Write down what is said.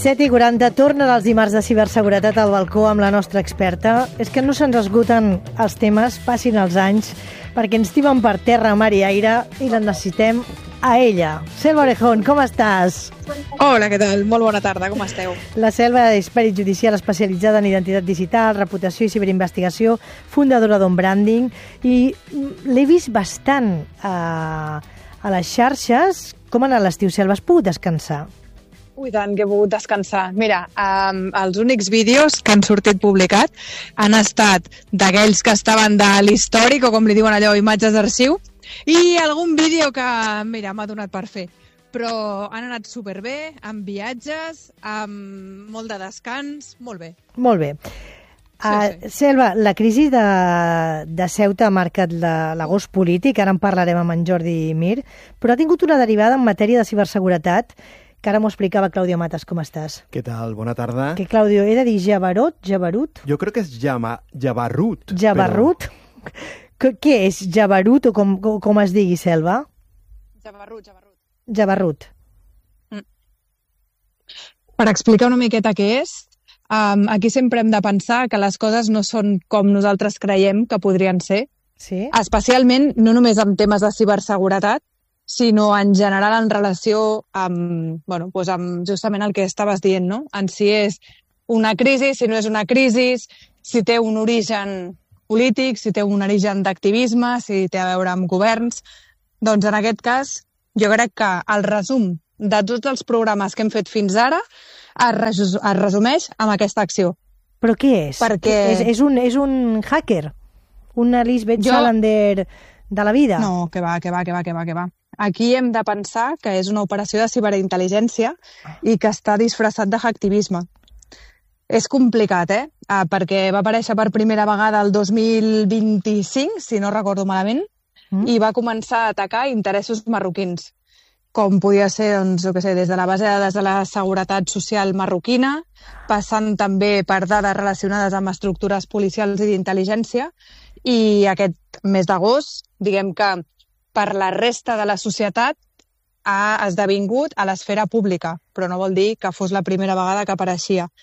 7:40, tornen els dimarts de ciberseguretat al balcó amb la nostra experta. És que no se'ns esgoten els temes, passin els anys, perquè ens timen per terra, mar i aire i la necessitem a ella. Selva Orejón, com estàs? Hola, què tal? Molt bona tarda, com esteu? La Selva és perit judicial especialitzada en identitat digital, reputació i ciberinvestigació, fundadora d'On Branding, i l'he vist bastant a les xarxes. Com ha anat l'estiu, Selva? Has pogut descansar? Ui, tant, que he pogut descansar. Mira, els únics vídeos que han sortit publicat han estat d'aquells que estaven de l'històric, o com li diuen allò, imatges d'arxiu, i algun vídeo que, mira, m'ha donat per fer. Però han anat superbé, amb viatges, amb molt de descans, molt bé. Molt bé. Sí. Selva, la crisi de Ceuta ha marcat l'agost polític, ara en parlarem amb en Jordi Mir, però ha tingut una derivada en matèria de ciberseguretat, que ara m'ho explicava Claudio Matas. Com estàs? Què tal? Bona tarda. Que, Claudio, he de dir Jabarut? Jo crec que és Jabarut. Jabarut? Però... Què és Jabarut o com es digui, Selva? Jabarut. Per explicar una miqueta què és, aquí sempre hem de pensar que les coses no són com nosaltres creiem que podrien ser, sí? Especialment no només en temes de ciberseguretat, sinó en general en relació amb, amb justament el que estaves dient, no? En si és una crisi, si no és una crisi, si té un origen polític, si té un origen d'activisme, si té a veure amb governs. Doncs en aquest cas, jo crec que el resum de tots els programes que hem fet fins ara es resumeix amb aquesta acció. Però què és? Perquè... És un hacker? Una Lisbeth Salander de la vida? No, que va. Aquí hem de pensar que és una operació de ciberintel·ligència i que està disfressat de hacktivisme. És complicat, perquè va aparèixer per primera vegada el 2025, si no recordo malament, i va començar a atacar interessos marroquins, com podia ser, des de la base de dades de la Seguretat Social marroquina, passant també per dades relacionades amb estructures policials i d'intel·ligència, i aquest mes d'agost, diguem que per la resta de la societat ha esdevingut a l'esfera pública, però no vol dir que fos la primera vegada que apareixia.